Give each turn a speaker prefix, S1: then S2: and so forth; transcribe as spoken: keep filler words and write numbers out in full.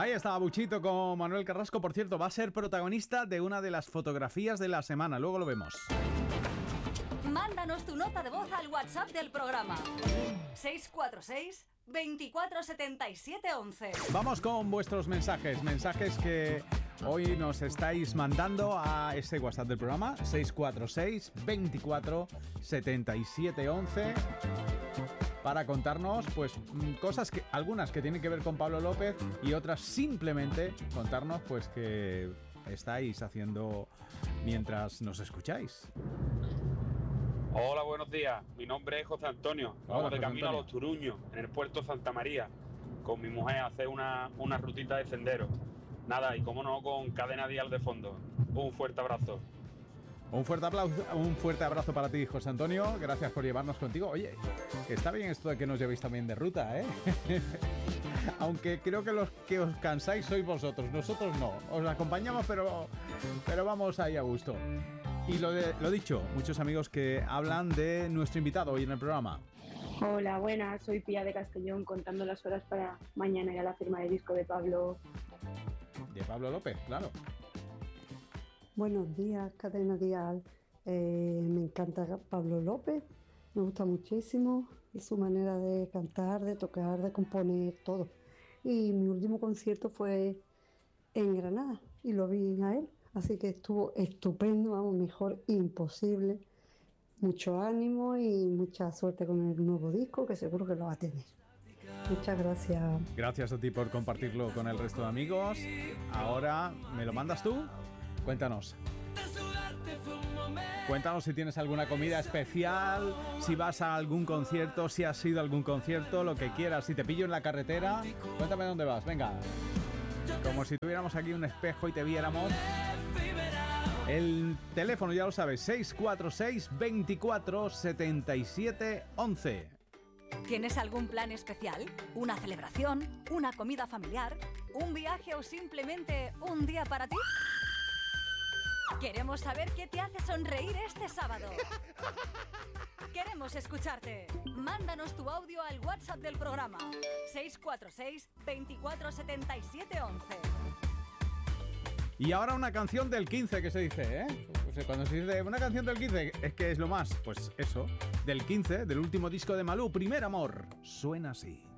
S1: Ahí estaba Buchito con Manuel Carrasco. Por cierto, va a ser protagonista de una de las fotografías de la semana. Luego lo vemos.
S2: Mándanos tu nota de voz al WhatsApp del programa. seis cuatro seis, veinticuatro setenta y siete once.
S1: Vamos con vuestros mensajes. Mensajes que hoy nos estáis mandando a ese WhatsApp del programa. seis cuatro seis, veinticuatro setenta y siete once. Para contarnos, pues, cosas que, algunas que tienen que ver con Pablo López y otras simplemente contarnos, pues, que estáis haciendo mientras nos escucháis.
S3: Hola, buenos días. Mi nombre es José Antonio. Vamos
S1: Hola,
S3: de
S1: José
S3: camino
S1: Antonio.
S3: a Los Turuños, en el puerto Santa María, con mi mujer a hacer una, una rutita de sendero. Nada, y como no, con Cadena Dial de fondo. Un fuerte abrazo.
S1: Un fuerte aplauso, un fuerte abrazo para ti, José Antonio. Gracias por llevarnos contigo. Oye, está bien esto de que nos llevéis también de ruta, ¿eh? Aunque creo que los que os cansáis sois vosotros. Nosotros no. Os acompañamos, pero, pero vamos ahí a gusto. Y lo, de, lo dicho, muchos amigos que hablan de nuestro invitado hoy en el programa.
S4: Hola, buenas. Soy Pía de Castellón, contando las horas para mañana ir a la firma de disco de Pablo.
S1: De Pablo López, claro.
S5: Buenos días, Cadena Dial. Eh, me encanta Pablo López, me gusta muchísimo y su manera de cantar, de tocar, de componer, todo. Y mi último concierto fue en Granada y lo vi a él, así que estuvo estupendo, vamos, mejor imposible. Mucho ánimo y mucha suerte con el nuevo disco, que seguro que lo va a tener. Muchas gracias.
S1: Gracias a ti por compartirlo con el resto de amigos. Ahora, ¿me lo mandas tú? Cuéntanos. Cuéntanos si tienes alguna comida especial, si vas a algún concierto, si has ido a algún concierto, lo que quieras. Si te pillo en la carretera, cuéntame dónde vas, venga. Como si tuviéramos aquí un espejo y te viéramos. El teléfono ya lo sabes, seis cuatro seis, veinticuatro setenta y siete once.
S2: ¿Tienes algún plan especial? ¿Una celebración? ¿Una comida familiar? ¿Un viaje o simplemente un día para ti? Queremos saber qué te hace sonreír este sábado. Queremos escucharte. Mándanos tu audio al WhatsApp del programa seis cuatro seis, veinticuatro setenta y siete once.
S1: Y ahora una canción del quince, que se dice, ¿eh? Pues cuando se dice una canción del quince, es que es lo más, pues eso, del quince, del último disco de Malú, Primer Amor, suena así.